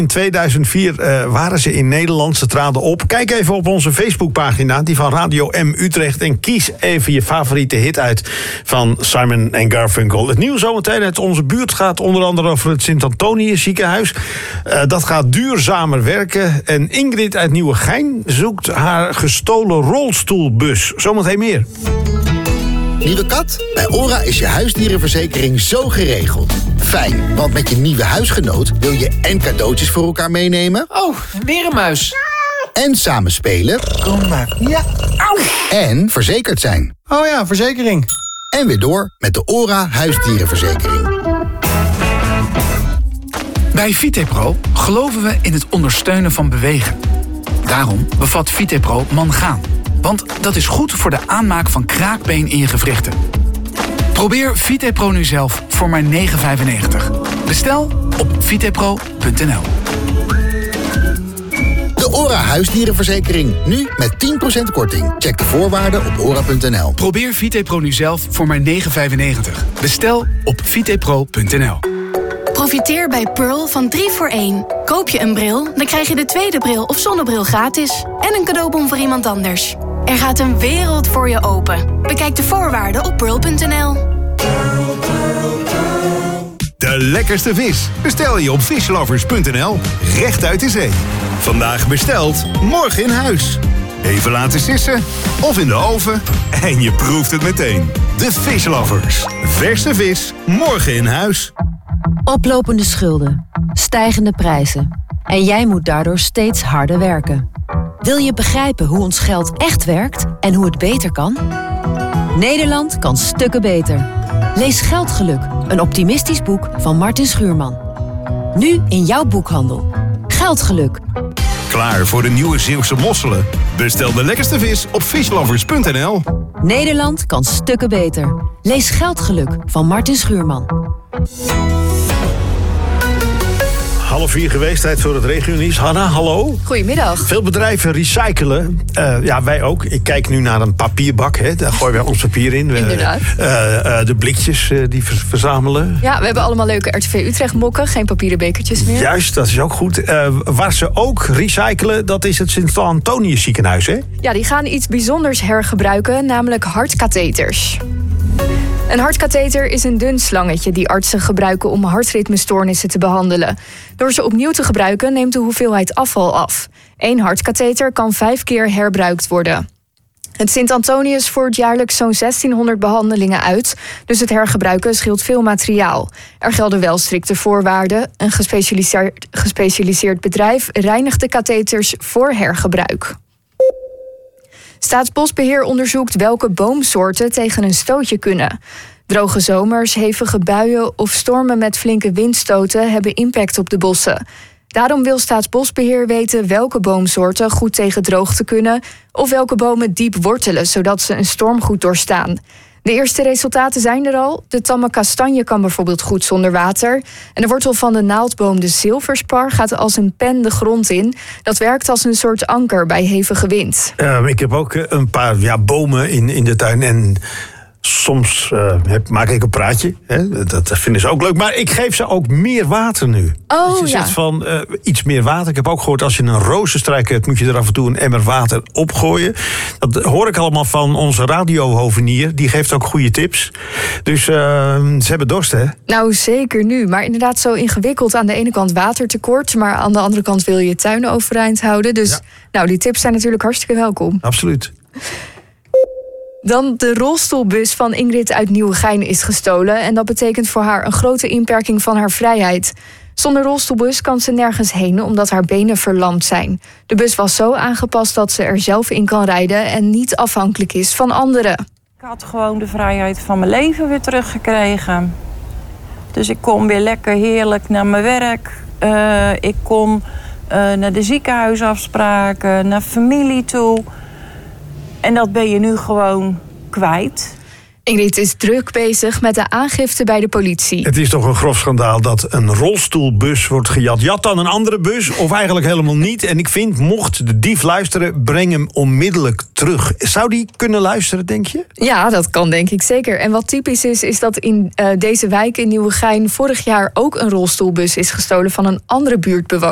In 2004 waren ze in Nederland, ze traden op. Kijk even op onze Facebookpagina, die van Radio M Utrecht... en kies even je favoriete hit uit van Simon & Garfunkel. Het nieuws zometeen uit onze buurt gaat onder andere over het Sint-Antonius ziekenhuis. Dat gaat duurzamer werken. En Ingrid uit Nieuwegein zoekt haar gestolen rolstoelbus. Zometeen meer. Nieuwe kat? Bij ORA is je huisdierenverzekering zo geregeld. Fijn, want met je nieuwe huisgenoot wil je en cadeautjes voor elkaar meenemen... Oh, weer een muis. En samen spelen... Kom maar. Ja. Auw. En verzekerd zijn. Oh ja, verzekering. En weer door met de ORA huisdierenverzekering. Bij Vitepro geloven we in het ondersteunen van bewegen. Daarom bevat Vitepro mangaan. Want dat is goed voor de aanmaak van kraakbeen in je gewrichten. Probeer Vitepro nu zelf voor maar €9,95. Bestel op vitepro.nl. De ORA huisdierenverzekering. Nu met 10% korting. Check de voorwaarden op ora.nl. Probeer Vitepro nu zelf voor maar €9,95. Bestel op vitepro.nl. Profiteer bij Pearl van 3 voor 1. Koop je een bril, dan krijg je de tweede bril of zonnebril gratis. En een cadeaubon voor iemand anders. Er gaat een wereld voor je open. Bekijk de voorwaarden op pearl.nl. De lekkerste vis bestel je op fishlovers.nl. Recht uit de zee. Vandaag besteld, morgen in huis. Even laten sissen of in de oven en je proeft het meteen. De Fishlovers. Verse vis, morgen in huis. Oplopende schulden, stijgende prijzen. En jij moet daardoor steeds harder werken. Wil je begrijpen hoe ons geld echt werkt en hoe het beter kan? Nederland kan stukken beter. Lees Geldgeluk, een optimistisch boek van Martin Schuurman. Nu in jouw boekhandel. Geldgeluk. Klaar voor de nieuwe Zeeuwse mosselen? Bestel de lekkerste vis op fishlovers.nl. Nederland kan stukken beter. Lees Geldgeluk van Martin Schuurman. 3:30 geweest, tijd voor het regionieuws. Hanna, hallo. Goedemiddag. Veel bedrijven recyclen. Ja, wij ook. Ik kijk nu naar een papierbak. Hè. Daar gooien wij ons papier in. Inderdaad. De blikjes die verzamelen. Ja, we hebben allemaal leuke RTV Utrecht mokken. Geen papieren bekertjes meer. Juist, dat is ook goed. Waar ze ook recyclen, dat is het Sint-Antonius ziekenhuis, hè? Ja, die gaan iets bijzonders hergebruiken, namelijk hartkatheters. Een hartkatheter is een dun slangetje die artsen gebruiken om hartritmestoornissen te behandelen. Door ze opnieuw te gebruiken neemt de hoeveelheid afval af. 1 hartkatheter kan 5 keer herbruikt worden. Het Sint-Antonius voert jaarlijks zo'n 1600 behandelingen uit, dus het hergebruiken scheelt veel materiaal. Er gelden wel strikte voorwaarden. Een gespecialiseerd bedrijf reinigt de katheters voor hergebruik. Staatsbosbeheer onderzoekt welke boomsoorten tegen een stootje kunnen. Droge zomers, hevige buien of stormen met flinke windstoten hebben impact op de bossen. Daarom wil Staatsbosbeheer weten welke boomsoorten goed tegen droogte kunnen of welke bomen diep wortelen, zodat ze een storm goed doorstaan. De eerste resultaten zijn er al. De tamme kastanje kan bijvoorbeeld goed zonder water. En de wortel van de naaldboom, de zilverspar, gaat als een pen de grond in. Dat werkt als een soort anker bij hevige wind. Ik heb ook een paar bomen in de tuin. En soms maak ik een praatje. Hè? Dat vinden ze ook leuk. Maar ik geef ze ook meer water nu. Oh, dus je zegt van iets meer water. Ik heb ook gehoord, als je een rozenstruik hebt, moet je er af en toe een emmer water opgooien. Dat hoor ik allemaal van onze radiohovenier. Die geeft ook goede tips. Dus ze hebben dorst, hè? Nou, zeker nu. Maar inderdaad zo ingewikkeld. Aan de ene kant watertekort, maar aan de andere kant wil je tuin overeind houden. Dus die tips zijn natuurlijk hartstikke welkom. Absoluut. Dan de rolstoelbus van Ingrid uit Nieuwegein is gestolen. En dat betekent voor haar een grote inperking van haar vrijheid. Zonder rolstoelbus kan ze nergens heen omdat haar benen verlamd zijn. De bus was zo aangepast dat ze er zelf in kan rijden en niet afhankelijk is van anderen. Ik had gewoon de vrijheid van mijn leven weer teruggekregen. Dus ik kon weer lekker heerlijk naar mijn werk. Ik kon naar de ziekenhuisafspraken, naar familie toe. En dat ben je nu gewoon kwijt. Ingrid is druk bezig met de aangifte bij de politie. Het is toch een grof schandaal dat een rolstoelbus wordt gejat. Jat dan een andere bus of eigenlijk helemaal niet? En ik vind, mocht de dief luisteren, breng hem onmiddellijk terug. Zou die kunnen luisteren, denk je? Ja, dat kan denk ik zeker. En wat typisch is dat in deze wijk in Nieuwegein vorig jaar ook een rolstoelbus is gestolen van een andere buurtbewoner.